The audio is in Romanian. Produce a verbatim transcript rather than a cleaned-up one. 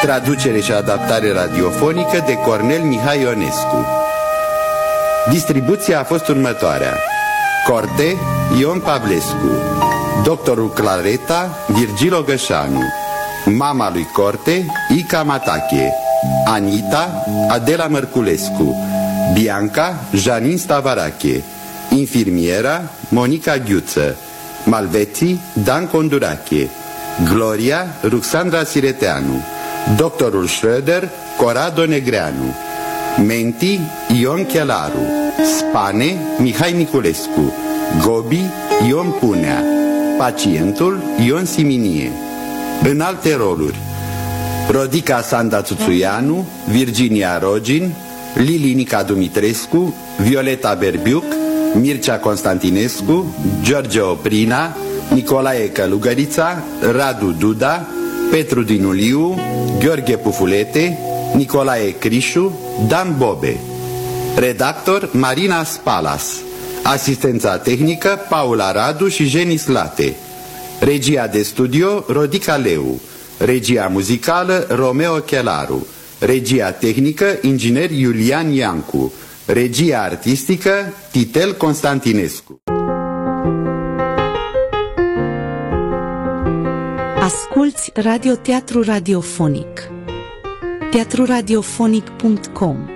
Traducere și adaptare radiofonică de Cornel Mihai Ionescu. Distribuția a fost următoarea: Corte, Ion Pavlescu; Doctorul Clareta, Virgil Ogășanu; mama lui Corte, Ica Matache; Anita, Adela Mărculescu; Bianca, Janin Stavarache; infirmiera, Monica Ghiuță; Malveții, Dan Condurache; Gloria, Ruxandra Sireteanu; Doctorul Schröder, Corado Negreanu; Menti, Ion Chelaru; Spane, Mihai Niculescu; Gobi, Ion Punea; Pacientul, Ion Siminie. În alte roluri: Rodica Sanda Țuțuianu, Virginia Rogin, Lilinica Dumitrescu, Violeta Berbiuc, Mircea Constantinescu, George Oprina, Nicolae Călugărița, Radu Duda, Petru Dinuliu, Gheorghe Pufulete, Nicolae Crișu, Dan Bobe. Redactor Marina Spalas. Asistența tehnică Paula Radu și Jenis Late. Regia de studio Rodica Leu. Regia muzicală Romeo Chelaru. Regia tehnică inginer Iulian Iancu. Regia artistică Titel Constantinescu. Asculți Radioteatru Radiofonic. teatru radiofonic punct com